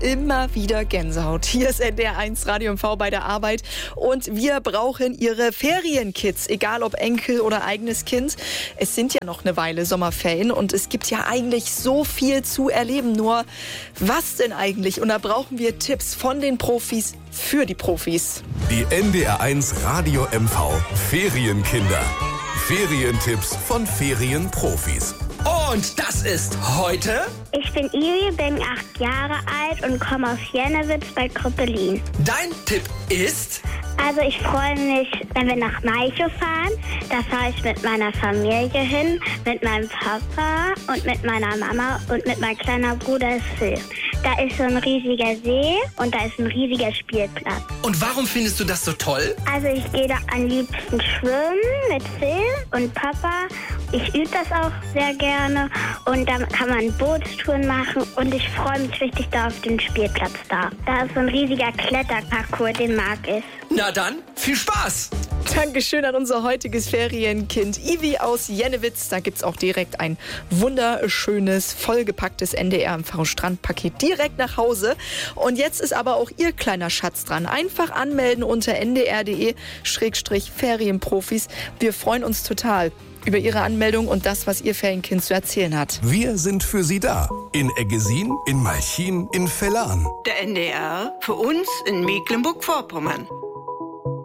Immer wieder Gänsehaut. Hier ist NDR1 Radio MV bei der Arbeit und wir brauchen Ihre Ferienkits, egal ob Enkel oder eigenes Kind. Es sind ja noch eine Weile Sommerferien und es gibt ja eigentlich so viel zu erleben. Nur was denn eigentlich? Und da brauchen wir Tipps von den Profis für die Profis. Die NDR1 Radio MV Ferienkinder. Ferientipps von Ferienprofis. Und das ist heute... Ich bin Iri, bin 8 Jahre alt und komme aus Jennewitz bei Krüppelin. Dein Tipp ist... Also ich freue mich, wenn wir nach Malchow fahren. Da fahre ich mit meiner Familie hin, mit meinem Papa und mit meiner Mama und mit meinem kleinen Bruder Phil. Da ist so ein riesiger See und da ist ein riesiger Spielplatz. Und warum findest du das so toll? Also ich gehe da am liebsten schwimmen mit Phil und Papa. Ich übe das auch sehr gerne und dann kann man Bootstouren machen und ich freue mich richtig da auf den Spielplatz da. Da ist so ein riesiger Kletterparcours, den mag ich. Na dann, viel Spaß! Dankeschön an unser heutiges Ferienkind Ivi aus Jennewitz. Da gibt's auch direkt ein wunderschönes, vollgepacktes NDR-MV-Strandpaket direkt nach Hause. Und jetzt ist aber auch Ihr kleiner Schatz dran. Einfach anmelden unter ndr.de/Ferienprofis. Wir freuen uns total über Ihre Anmeldung und das, was Ihr Ferienkind zu erzählen hat. Wir sind für Sie da. In Eggesin, in Malchin, in Vellan. Der NDR, für uns in Mecklenburg-Vorpommern.